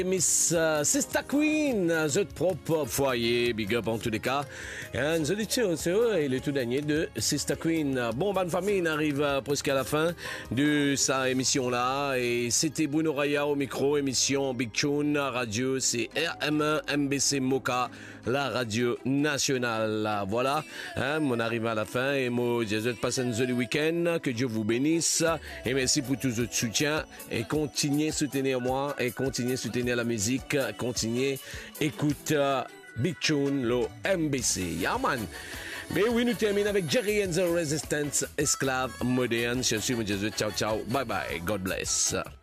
Miss Sister Queen, votre propre foyer, big up en tous les cas. Et je dis c'est le tout dernier de Sister Queen. Bon, bonne famille, on arrive presque à la fin de sa émission-là. Et c'était Bruno Raya au micro, émission Big Tune, radio, c'est RM1 MBC Moka, la radio nationale. Voilà, on arrive à la fin et moi, je vous passe un joli week-end, que Dieu vous bénisse. Et merci pour tout votre soutien et continuez à soutenir moi et continuez à soutenir la musique, continuez, écoute Big Tune, le MBC. Yeah man. Mais oui, nous terminons avec Jerry and the Resistance, esclave moderne. Je suis Jésus. Ciao, ciao. Bye bye. God bless.